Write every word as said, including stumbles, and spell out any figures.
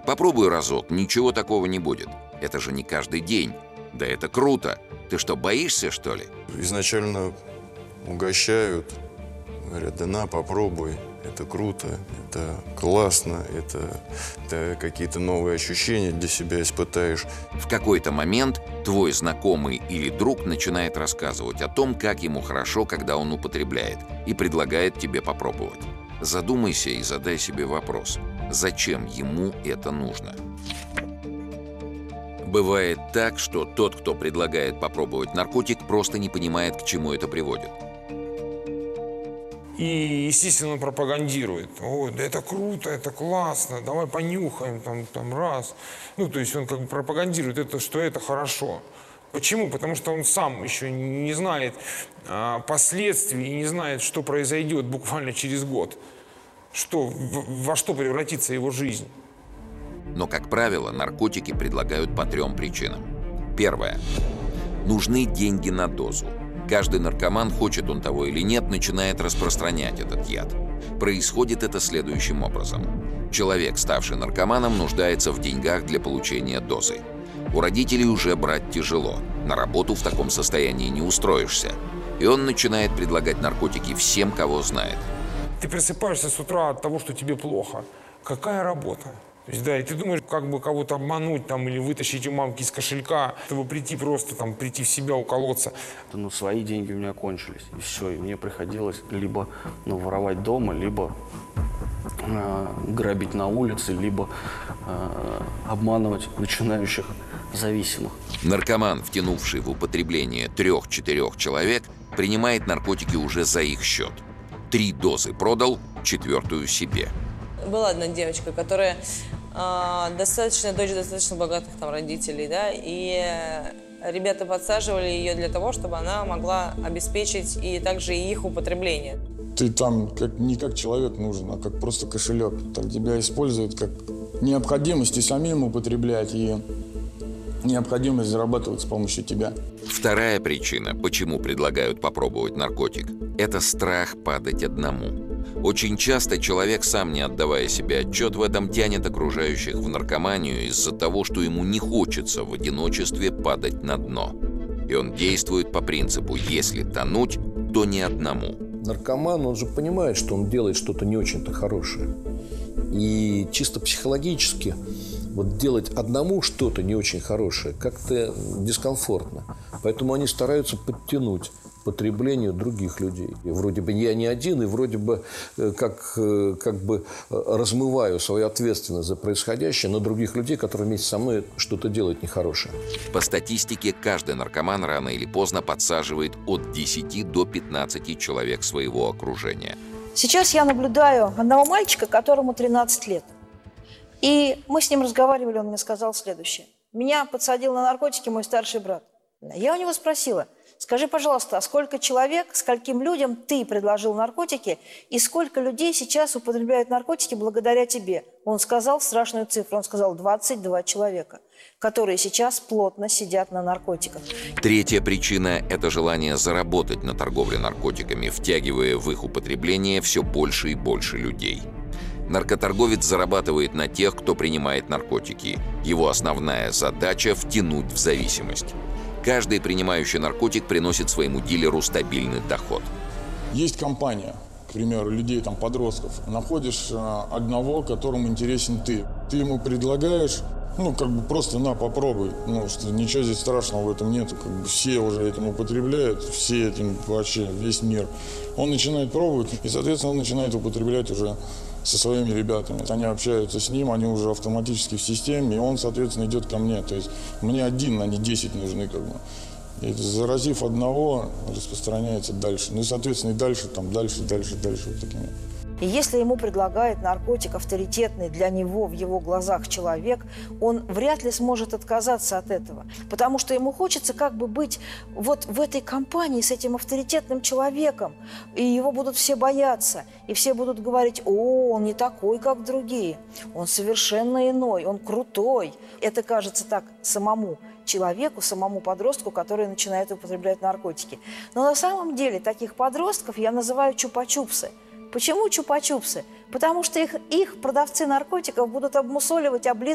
Попробуй разок, ничего такого не будет. Это же не каждый день. Да это круто. Ты что, боишься, что ли? Изначально угощают, говорят, да на, попробуй. Это круто, это классно, это, это какие-то новые ощущения для себя испытаешь. В какой-то момент твой знакомый или друг начинает рассказывать о том, как ему хорошо, когда он употребляет, и предлагает тебе попробовать. Задумайся и задай себе вопрос, зачем ему это нужно? Бывает так, что тот, кто предлагает попробовать наркотик, просто не понимает, к чему это приводит. И, естественно, пропагандирует. Ой, да это круто, это классно, давай понюхаем, там, там раз. Ну, то есть он как бы пропагандирует это, что это хорошо. Почему? Потому что он сам еще не знает а, последствий и не знает, что произойдет буквально через год. Что, в, во что превратится его жизнь. Но, как правило, наркотики предлагают по трем причинам. Первое. Нужны деньги на дозу. Каждый наркоман, хочет он того или нет, начинает распространять этот яд. Происходит это следующим образом. Человек, ставший наркоманом, нуждается в деньгах для получения дозы. У родителей уже брать тяжело. На работу в таком состоянии не устроишься. И он начинает предлагать наркотики всем, кого знает. Ты просыпаешься с утра от того, что тебе плохо. Какая работа? То есть, да, и ты думаешь, как бы кого-то обмануть там, или вытащить у мамки из кошелька, чтобы прийти просто, там, прийти в себя, уколоться. Ну, свои деньги у меня кончились, и все. И мне приходилось либо ну, воровать дома, либо э, грабить на улице, либо э, обманывать начинающих зависимых. Наркоман, втянувший в употребление трех-четырех человек, принимает наркотики уже за их счет. Три дозы продал, четвертую себе. Была одна девочка, которая э, достаточно, дочь достаточно богатых там родителей, да, и ребята подсаживали ее для того, чтобы она могла обеспечить и также и их употребление. Ты там как, не как человек нужен, а как просто кошелек. Так тебя используют как необходимость и самим употреблять, и необходимость зарабатывать с помощью тебя. Вторая причина, почему предлагают попробовать наркотик, это страх падать одному. Очень часто человек, сам не отдавая себе отчет в этом, тянет окружающих в наркоманию из-за того, что ему не хочется в одиночестве падать на дно. И он действует по принципу «если тонуть, то не одному». Наркоман, он же понимает, что он делает что-то не очень-то хорошее. И чисто психологически вот делать одному что-то не очень хорошее как-то дискомфортно. Поэтому они стараются подтянуть потреблению других людей. И вроде бы я не один, и вроде бы как, как бы размываю свою ответственность за происходящее на других людей, которые вместе со мной что-то делают нехорошее. По статистике, каждый наркоман рано или поздно подсаживает от десяти до пятнадцати человек своего окружения. Сейчас я наблюдаю одного мальчика, которому тринадцать лет. И мы с ним разговаривали, он мне сказал следующее. Меня подсадил на наркотики мой старший брат. Я у него спросила: скажи, пожалуйста, а сколько человек, скольким людям ты предложил наркотики, и сколько людей сейчас употребляют наркотики благодаря тебе? Он сказал страшную цифру, он сказал двадцать два человека, которые сейчас плотно сидят на наркотиках. Третья причина – это желание заработать на торговле наркотиками, втягивая в их употребление все больше и больше людей. Наркоторговец зарабатывает на тех, кто принимает наркотики. Его основная задача – втянуть в зависимость. Каждый принимающий наркотик приносит своему дилеру стабильный доход. Есть компания, к примеру, людей, там, подростков. Находишь а, одного, которому интересен ты. Ты ему предлагаешь, ну, как бы просто на, попробуй. Ну, что ничего здесь страшного в этом нету. Как бы все уже этим употребляют, все этим вообще, весь мир. Он начинает пробовать, и, соответственно, он начинает употреблять уже со своими ребятами. Они общаются с ним, они уже автоматически в системе, и он, соответственно, идет ко мне. То есть мне один, а не десять нужны, как бы. И заразив одного, распространяется дальше. Ну и, соответственно, и дальше, там, дальше, дальше, дальше вот такими. И если ему предлагает наркотик авторитетный для него в его глазах человек, он вряд ли сможет отказаться от этого. Потому что ему хочется как бы быть вот в этой компании с этим авторитетным человеком. И его будут все бояться. И все будут говорить: о, он не такой, как другие. Он совершенно иной, он крутой. Это кажется так самому человеку, самому подростку, который начинает употреблять наркотики. Но на самом деле таких подростков я называю чупа-чупсы. Почему чупа-чупсы? Потому что их, их продавцы наркотиков будут обмусоливать, облизывать.